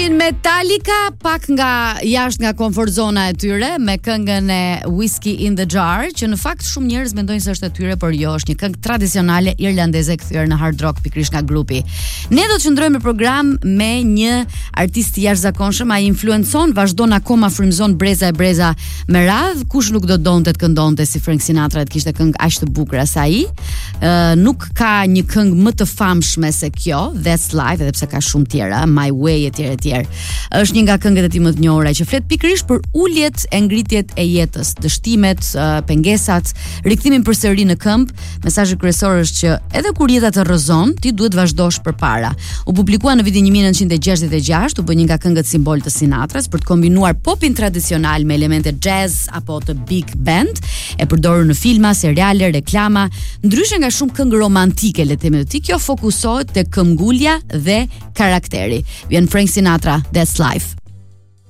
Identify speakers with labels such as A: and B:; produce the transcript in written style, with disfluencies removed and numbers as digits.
A: Metallica pak nga jashtë nga komfort zona e tyre me këngën e Whiskey in the Jar, që në fakt shumë njerëz mendojnë se është e tyre, por jo, është një këngë tradicionale irlandeze kthyer në hard rock pikërisht nga grupi. Ne do të qëndrojmë në program me një artist i jashtëzakonshëm, ai influencon, vazhdon akoma frymëzon breza e breza me radh, kush nuk do donte të këndonte si Frank Sinatra të kishte këngë aq të bukur as ai. Nuk ka një këngë më të famshme se kjo, That's Life, edhe pse ka shumë tjera, My Way etj. Është një nga këngët e tij më të njohura që flet pikërisht për uljet e ngritjet e jetës, dështimet, pengesat, rikthimin përsëri në këmbë. Mesazhi kryesor është që edhe kur jeta të rrëzon, ti duhet vazhdosh përpara. U publikua në vitin 1966, u bë një nga këngët simbol të Sinatras për të kombinuar popin tradicional me elemente jazz apo të big band, e përdorur në filma, seriale, reklama, ndryshe nga shumë këngë romantike, le të themi të tij, kjo fokusohet te këmbgulja dhe karakteri. Vjen Frank Sinatra, That's Life.